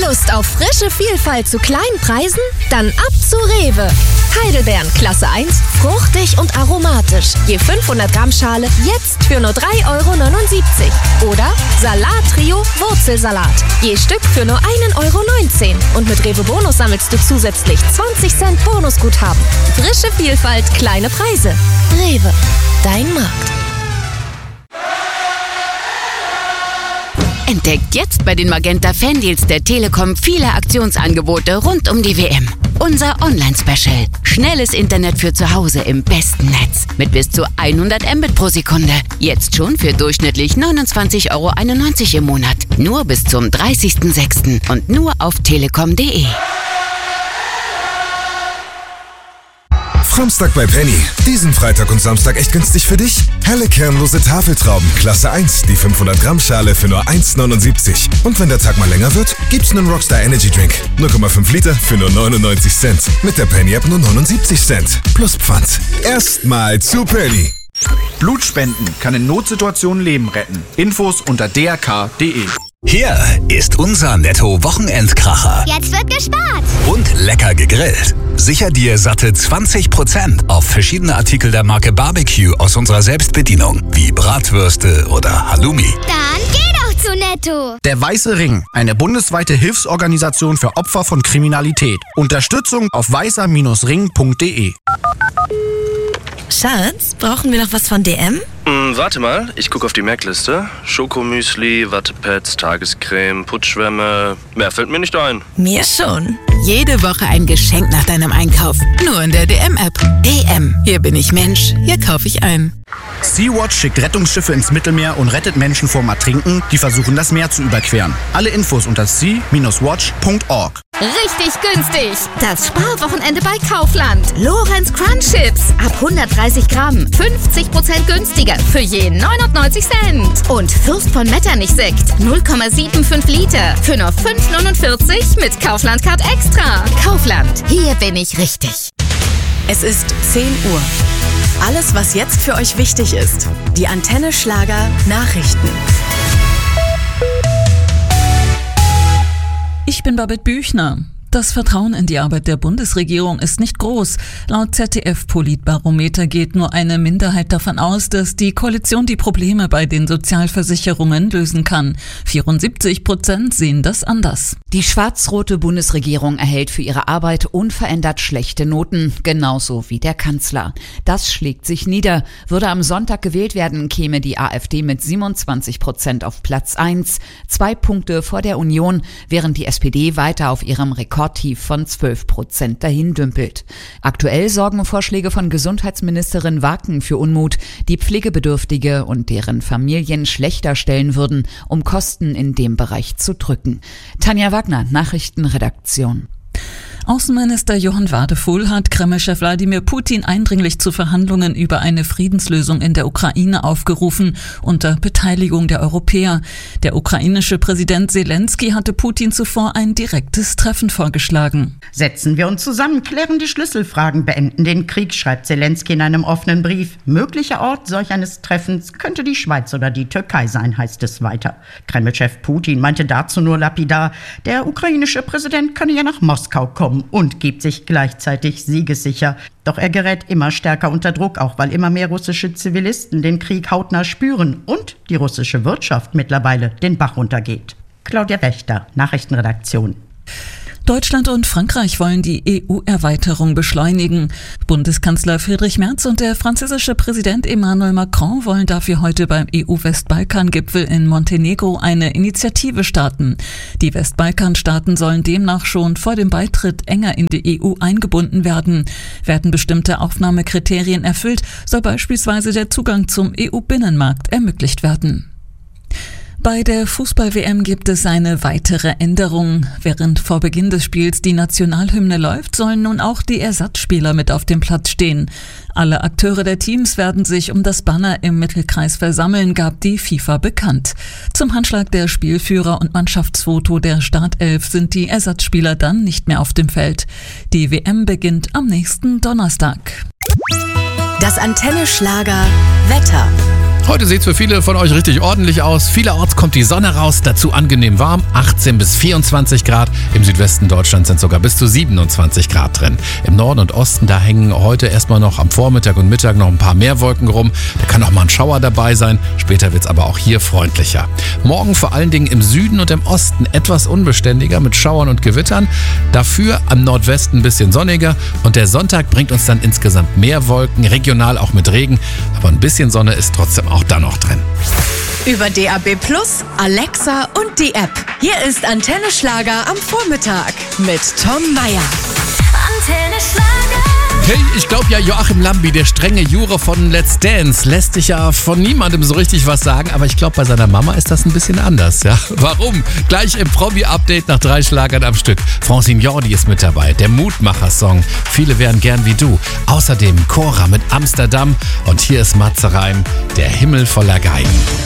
Lust auf frische Vielfalt zu kleinen Preisen? Dann ab zu Rewe. Heidelbeeren Klasse 1, fruchtig und aromatisch. Je 500 Gramm Schale jetzt für nur 3,79 €. Oder Salat-Trio Wurzelsalat. Je Stück für nur 1,19 €. Und mit Rewe Bonus sammelst du zusätzlich 20 Cent Bonusguthaben. Frische Vielfalt, kleine Preise. Rewe, dein Markt. Entdeckt jetzt bei den Magenta Fandeals der Telekom viele Aktionsangebote rund um die WM. Unser Online-Special. Schnelles Internet für zu Hause im besten Netz. Mit bis zu 100 Mbit pro Sekunde. Jetzt schon für durchschnittlich 29,91 € im Monat. Nur bis zum 30.06. und nur auf telekom.de. Samstag bei Penny. Diesen Freitag und Samstag echt günstig für dich? Helle kernlose Tafeltrauben, Klasse 1, die 500 Gramm Schale für nur 1,79 €. Und wenn der Tag mal länger wird, gibt's einen Rockstar Energy Drink. 0,5 Liter für nur 99 Cent. Mit der Penny App nur 79 Cent. Plus Pfand. Erstmal zu Penny. Blutspenden kann in Notsituationen Leben retten. Infos unter drk.de. Hier ist unser Netto-Wochenendkracher. Jetzt wird gespart. Und lecker gegrillt. Sicher dir satte 20% auf verschiedene Artikel der Marke Barbecue aus unserer Selbstbedienung, wie Bratwürste oder Halloumi. Dann geh doch zu Netto. Der Weiße Ring, eine bundesweite Hilfsorganisation für Opfer von Kriminalität. Unterstützung auf weißer-ring.de. Schatz, brauchen wir noch was von DM? Warte mal, ich gucke auf die Merkliste. Schokomüsli, Wattepads, Tagescreme, Putzschwämme. Mehr fällt mir nicht ein. Mir schon. Jede Woche ein Geschenk nach deinem Einkauf. Nur in der DM-App. DM. Hier bin ich Mensch. Hier kaufe ich ein. Sea-Watch schickt Rettungsschiffe ins Mittelmeer und rettet Menschen vorm Ertrinken, die versuchen, das Meer zu überqueren. Alle Infos unter sea-watch.org. Richtig günstig. Das Sparwochenende bei Kaufland. Lorenz Crunch Chips. Ab 130 Gramm. 50% günstiger. Für je 99 Cent. Und Fürst von Metternich Sekt. 0,75 Liter. Für nur 5,49 mit Kaufland Card Extra. Kaufland. Hier bin ich richtig. Es ist 10 Uhr. Alles, was jetzt für euch wichtig ist. Die Antenne Schlager Nachrichten. Ich bin Babette Büchner. Das Vertrauen in die Arbeit der Bundesregierung ist nicht groß. Laut ZDF-Politbarometer geht nur eine Minderheit davon aus, dass die Koalition die Probleme bei den Sozialversicherungen lösen kann. 74% sehen das anders. Die schwarz-rote Bundesregierung erhält für ihre Arbeit unverändert schlechte Noten, genauso wie der Kanzler. Das schlägt sich nieder. Würde am Sonntag gewählt werden, käme die AfD mit 27% auf Platz 1, 2 Punkte vor der Union, während die SPD weiter auf ihrem Rekordtief von 12% dahin dümpelt. Aktuell sorgen Vorschläge von Gesundheitsministerin Waken für Unmut, die Pflegebedürftige und deren Familien schlechter stellen würden, um Kosten in dem Bereich zu drücken. Tanja Wagner, Nachrichtenredaktion. Außenminister Johann Wadefuhl hat Kreml-Chef Wladimir Putin eindringlich zu Verhandlungen über eine Friedenslösung in der Ukraine aufgerufen, unter Beteiligung der Europäer. Der ukrainische Präsident Zelensky hatte Putin zuvor ein direktes Treffen vorgeschlagen. Setzen wir uns zusammen, klären die Schlüsselfragen, beenden den Krieg, schreibt Zelensky in einem offenen Brief. Möglicher Ort solch eines Treffens könnte die Schweiz oder die Türkei sein, heißt es weiter. Kreml-Chef Putin meinte dazu nur lapidar, der ukrainische Präsident könne ja nach Moskau kommen und gibt sich gleichzeitig siegessicher. Doch er gerät immer stärker unter Druck, auch weil immer mehr russische Zivilisten den Krieg hautnah spüren und die russische Wirtschaft mittlerweile den Bach runtergeht. Claudia Wächter, Nachrichtenredaktion. Deutschland und Frankreich wollen die EU-Erweiterung beschleunigen. Bundeskanzler Friedrich Merz und der französische Präsident Emmanuel Macron wollen dafür heute beim EU-Westbalkan-Gipfel in Montenegro eine Initiative starten. Die Westbalkan-Staaten sollen demnach schon vor dem Beitritt enger in die EU eingebunden werden. Werden bestimmte Aufnahmekriterien erfüllt, soll beispielsweise der Zugang zum EU-Binnenmarkt ermöglicht werden. Bei der Fußball-WM gibt es eine weitere Änderung. Während vor Beginn des Spiels die Nationalhymne läuft, sollen nun auch die Ersatzspieler mit auf dem Platz stehen. Alle Akteure der Teams werden sich um das Banner im Mittelkreis versammeln, gab die FIFA bekannt. Zum Handschlag der Spielführer und Mannschaftsfoto der Startelf sind die Ersatzspieler dann nicht mehr auf dem Feld. Die WM beginnt am nächsten Donnerstag. Das Antenne Schlager Wetter. Heute sieht es für viele von euch richtig ordentlich aus. Vielerorts kommt die Sonne raus, dazu angenehm warm, 18 bis 24 Grad. Im Südwesten Deutschlands sind sogar bis zu 27 Grad drin. Im Norden und Osten, da hängen heute erstmal noch am Vormittag und Mittag noch ein paar mehr Wolken rum. Da kann auch mal ein Schauer dabei sein. Später wird es aber auch hier freundlicher. Morgen vor allen Dingen im Süden und im Osten etwas unbeständiger mit Schauern und Gewittern. Dafür am Nordwesten ein bisschen sonniger. Und der Sonntag bringt uns dann insgesamt mehr Wolken, regional auch mit Regen. Aber ein bisschen Sonne ist trotzdem auch da noch drin. Über DAB+, Alexa und die App. Hier ist Antenne Schlager am Vormittag mit Tom Meyer. Antenne Schlager. Hey, ich glaube ja, Joachim Lambi, der strenge Juror von Let's Dance, lässt sich ja von niemandem so richtig was sagen, aber ich glaube, bei seiner Mama ist das ein bisschen anders, ja. Warum? Gleich im Promi-Update nach 3 Schlagern am Stück. Francine Jordi ist mit dabei, der Mutmacher-Song. Viele wären gern wie du. Außerdem Cora mit Amsterdam und hier ist Matze Reim, der Himmel voller Geigen.